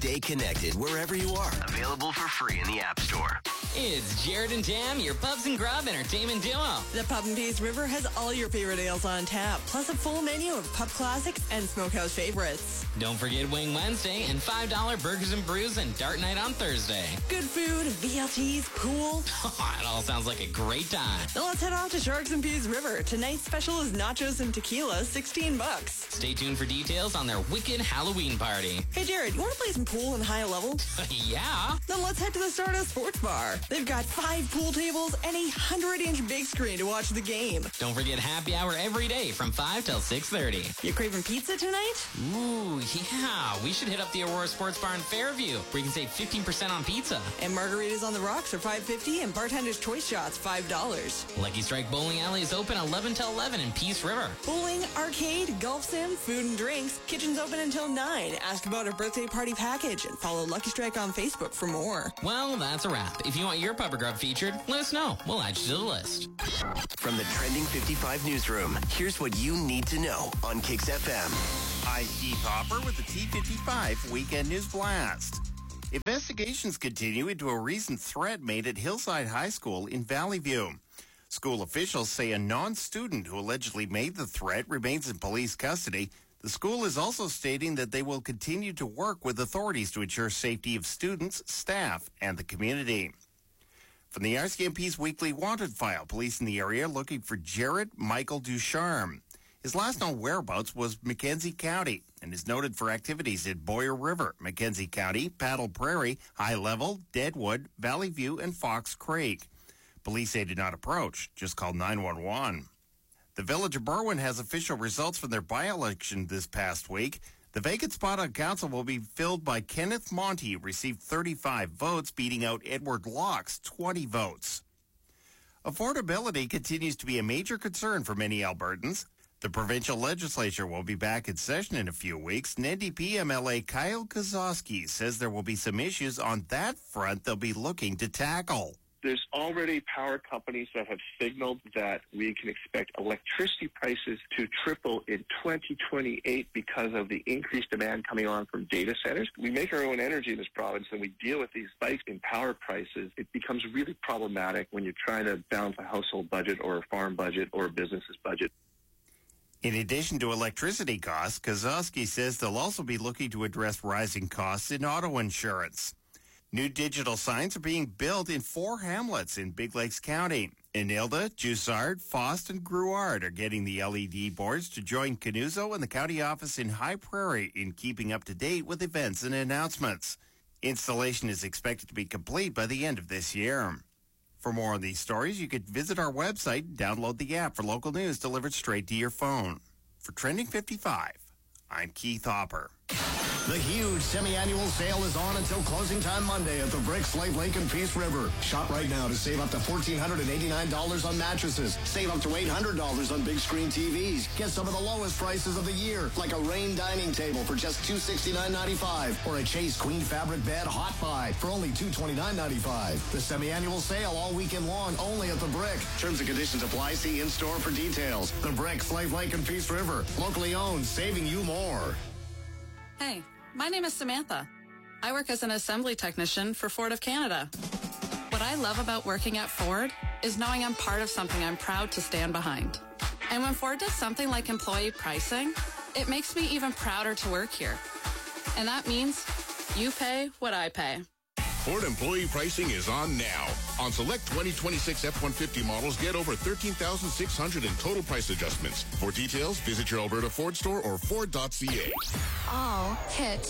Stay connected wherever you are. Available for free in the App Store. It's Jared and Jam, your Pubs and Grub entertainment duo. The Pub and Peace River has all your favorite ales on tap, plus a full menu of pub classics and smokehouse favorites. Don't forget Wing Wednesday and $5 burgers and brews and dart night on Thursday. Good food, VLTs, pool. It all sounds like a great time. Then let's head off to Sharks and Peas River. Tonight's special is nachos and tequila, $16. Stay tuned for details on their wicked Halloween party. Hey Jared, you want to play some pool in high level? Yeah. Then let's head to the Stardust Sports Bar. They've got 5 pool tables and a 100-inch big screen to watch the game. Don't forget happy hour every day from 5 till 6:30. You craving pizza tonight? Ooh, yeah. We should hit up the Aurora Sports Bar in Fairview, where you can save 15% on pizza. And margaritas on the rocks are $5.50 and bartender's choice shots $5. Lucky Strike Bowling Alley is open 11 till 11 in Peace River. Bowling, arcade, golf sim, food and drinks. Kitchen's open until 9. Ask about our birthday party package and follow Lucky Strike on Facebook for more. Well, that's a wrap. If you want your Pub or Grub featured, let us know. We'll add you to the list. From the Trending 55 newsroom, here's what you need to know on Kicks FM. I'm Keith Hopper with the T55 Weekend News Blast. Investigations continue into a recent threat made at Hillside High School in Valley View. School officials say a non-student who allegedly made the threat remains in police custody. The school is also stating that they will continue to work with authorities to ensure safety of students, staff, and the community. From the RCMP's weekly wanted file, police in the area looking for Jared Michael Ducharme. His last known whereabouts was Mackenzie County and is noted for activities at Boyer River, Mackenzie County, Paddle Prairie, High Level, Deadwood, Valley View, and Fox Creek. Police say did not approach, just called 911. The Village of Berwyn has official results from their by-election this past week. The vacant spot on council will be filled by Kenneth Monty, who received 35 votes, beating out Edward Locke's 20 votes. Affordability continues to be a major concern for many Albertans. The provincial legislature will be back in session in a few weeks, and NDP MLA Kyle Kozowski says there will be some issues on that front they'll be looking to tackle. There's already power companies that have signaled that we can expect electricity prices to triple in 2028 because of the increased demand coming on from data centers. We make our own energy in this province and we deal with these spikes in power prices. It becomes really problematic when you're trying to balance a household budget or a farm budget or a business's budget. In addition to electricity costs, Kozowski says they'll also be looking to address rising costs in auto insurance. New digital signs are being built in 4 hamlets in Big Lakes County. Inilda, Jussard, Fost, and Gruard are getting the LED boards to join Canuso and the county office in High Prairie in keeping up to date with events and announcements. Installation is expected to be complete by the end of this year. For more on these stories, you could visit our website and download the app for local news delivered straight to your phone. For Trending 55, I'm Keith Hopper. The huge semi-annual sale is on until closing time Monday at the Brick, Slave Lake, and Peace River. Shop right now to save up to $1,489 on mattresses. Save up to $800 on big screen TVs. Get some of the lowest prices of the year, like a Rain dining table for just $269.95 or a Chase Queen fabric bed hot buy for only $229.95. The semi-annual sale all weekend long only at the Brick. Terms and conditions apply. See in-store for details. The Brick, Slave Lake, and Peace River. Locally owned, saving you more. Hey, my name is Samantha. I work as an assembly technician for Ford of Canada. What I love about working at Ford is knowing I'm part of something I'm proud to stand behind. And when Ford does something like employee pricing, it makes me even prouder to work here. And that means you pay what I pay. Ford employee pricing is on now. On select 2026 F-150 models, get over $13,600 in total price adjustments. For details, visit your Alberta Ford store or Ford.ca. All hit